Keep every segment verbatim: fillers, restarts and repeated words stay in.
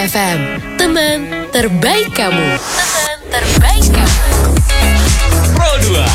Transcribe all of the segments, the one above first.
F M, teman terbaik kamu. Teman terbaik kamu. Pro dua.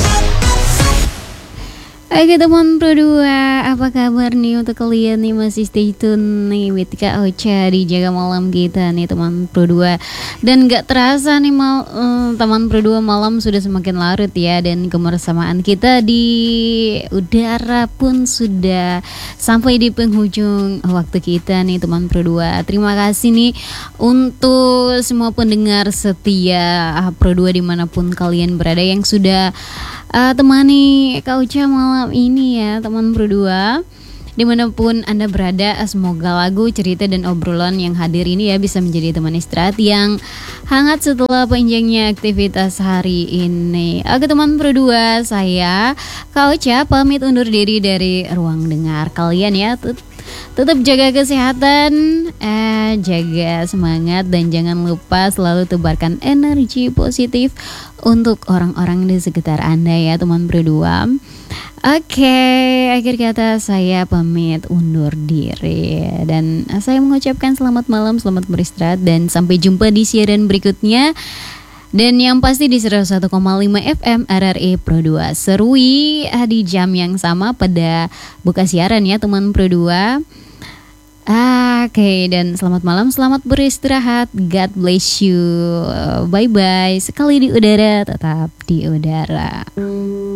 Oke teman Pro dua, apa kabar nih untuk kalian nih, masih stay tune nih with Kak Ocha di Jaga Malam kita nih teman Pro dua. Dan gak terasa nih mal, uh, teman Pro dua, malam sudah semakin larut ya. Dan kebersamaan kita di udara pun sudah sampai di penghujung waktu kita nih teman Pro dua. Terima kasih nih untuk semua pendengar setia Pro dua dimanapun kalian berada yang sudah uh, temani Kak Ocha malam ini ya teman Pro dua. Dimanapun Anda berada, semoga lagu, cerita, dan obrolan yang hadir ini ya bisa menjadi teman istirahat yang hangat setelah panjangnya aktivitas hari ini. Oke teman Pro dua, saya Kak Ocha pamit undur diri dari ruang dengar kalian ya. Tetap jaga kesehatan, eh, jaga semangat, dan jangan lupa selalu tebarkan energi positif untuk orang-orang di sekitar Anda ya teman Pro dua. Oke, akhir kata saya pamit undur diri. Dan saya mengucapkan selamat malam, selamat beristirahat, dan sampai jumpa di siaran berikutnya. Dan yang pasti di seratus satu koma lima F M R R I Pro dua Serui di jam yang sama pada buka siaran ya teman Pro dua. Oke, dan selamat malam, selamat beristirahat. God bless you. Bye bye. Sekali di udara, tetap di udara.